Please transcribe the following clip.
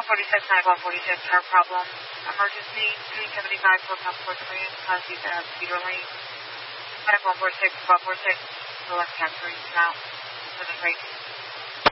146, 9146, car problem. Emergency, 375 for Passport Korean, Classy Cedar Lane. 9146, 1246, the left taxi, now, for the break.